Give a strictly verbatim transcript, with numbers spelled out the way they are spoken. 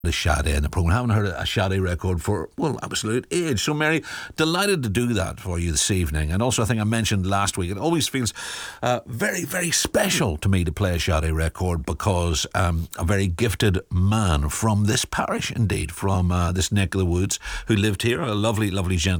the Sade in the programme. Haven't heard a Sade record for, well, absolute age. So, Mary, delighted to do that for you this evening. And also, I think I mentioned last week, it always feels uh, very, very special to me to play a Sade record because um, a very gifted man from this parish, indeed, from uh, this neck of the woods, who lived here, a lovely, lovely gentleman.